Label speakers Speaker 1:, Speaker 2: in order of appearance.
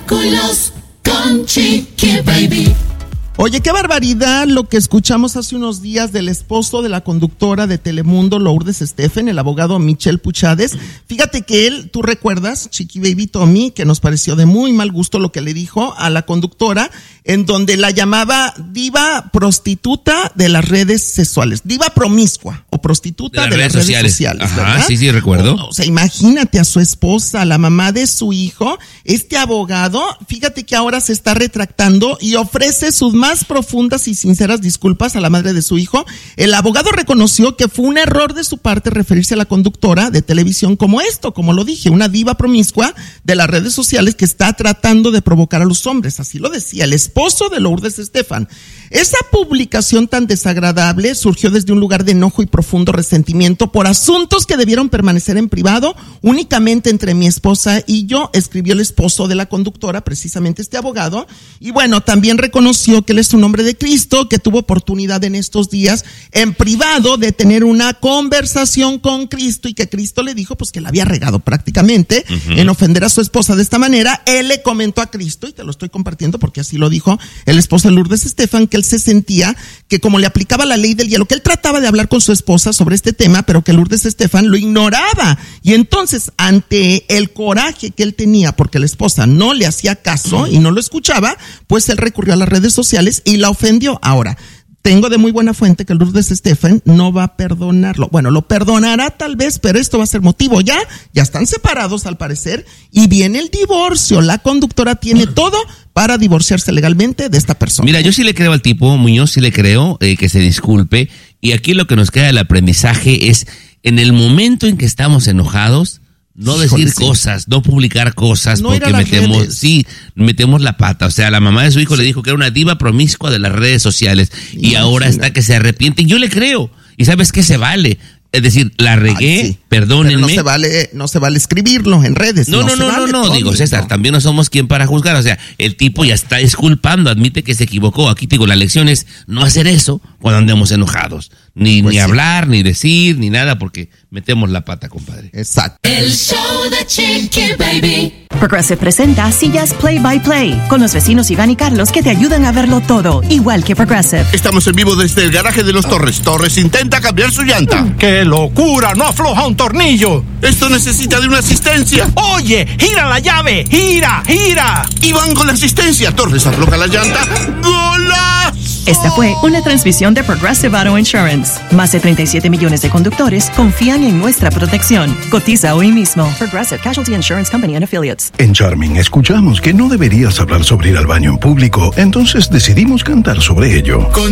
Speaker 1: Espectáculos con Chiqui Baby.
Speaker 2: Oye, qué barbaridad lo que escuchamos hace unos días del esposo de la conductora de Telemundo, Lourdes Estefen, el abogado Michel Puchades. Fíjate que él, tú recuerdas, Chiqui Baby Tommy, que nos pareció de muy mal gusto lo que le dijo a la conductora, en donde la llamaba diva prostituta de las redes sexuales, diva promiscua o prostituta de las redes sociales.
Speaker 3: Ajá,
Speaker 2: ¿verdad?
Speaker 3: sí, recuerdo.
Speaker 2: O sea, imagínate a su esposa, a la mamá de su hijo, este abogado, fíjate que ahora se está retractando y ofrece sus más profundas y sinceras disculpas a la madre de su hijo. El abogado reconoció que fue un error de su parte referirse a la conductora de televisión como esto, como lo dije, una diva promiscua de las redes sociales que está tratando de provocar a los hombres, así lo decía el esposo de Lourdes Estefen. Esa publicación tan desagradable surgió desde un lugar de enojo y profundo resentimiento por asuntos que debieron permanecer en privado únicamente entre mi esposa y yo, escribió el esposo de la conductora, precisamente este abogado, y bueno, también reconoció que él es un hombre de Cristo, que tuvo oportunidad en estos días en privado de tener una conversación con Cristo y que Cristo le dijo pues que la había regado prácticamente en ofender a su esposa de esta manera. Él le comentó a Cristo, y te lo estoy compartiendo porque así lo dijo el esposo de Lourdes Estefen, que él se sentía que como le aplicaba la ley del hielo, que él trataba de hablar con su esposa sobre este tema, pero que Lourdes Estefen lo ignoraba. Y entonces, ante el coraje que él tenía porque la esposa no le hacía caso y no lo escuchaba, pues él recurrió a las redes sociales y la ofendió. Ahora, tengo de muy buena fuente que Lourdes Estefen no va a perdonarlo. Bueno, lo perdonará tal vez, pero esto va a ser motivo. Ya están separados al parecer y viene el divorcio. La conductora tiene todo para divorciarse legalmente de esta persona.
Speaker 3: Mira, yo sí le creo al tipo, Muñoz, sí le creo que se disculpe. Y aquí lo que nos queda del aprendizaje es, en el momento en que estamos enojados, no decir cosas, no publicar cosas, no porque metemos la pata. O sea, la mamá de su hijo le dijo que era una diva promiscua de las redes sociales y ahora está que se arrepiente. Yo le creo. ¿Y sabes qué? Se vale. Es decir, la regué, perdónenme.
Speaker 2: Pero no se vale escribirlo en redes.
Speaker 3: No, digo, César, también no somos quien para juzgar. O sea, el tipo ya está disculpando, admite que se equivocó. Aquí te digo, la lección es no hacer eso cuando andemos enojados. Ni hablar, ni decir, ni nada, porque metemos la pata, compadre.
Speaker 2: Exacto.
Speaker 1: El show de Chiqui Baby.
Speaker 4: Progressive presenta Sillas Play by Play con los vecinos Iván y Carlos que te ayudan a verlo todo, igual que Progressive.
Speaker 5: Estamos en vivo desde el garaje de los Torres. Torres intenta cambiar su llanta.
Speaker 6: ¡Qué locura! ¡No afloja un tornillo!
Speaker 5: Esto necesita de una asistencia.
Speaker 6: ¡Oye! ¡Gira la llave! ¡Gira!
Speaker 5: Y van con la asistencia. Torres afloja la llanta. ¡Golazo!
Speaker 4: Esta fue una transmisión de Progressive Auto Insurance. Más de 37 millones de conductores confían en nuestra protección. Cotiza hoy mismo. Progressive Casualty Insurance Company and Affiliates.
Speaker 7: En Charming escuchamos que no deberías hablar sobre ir al baño en público, entonces decidimos cantar sobre ello.
Speaker 1: Con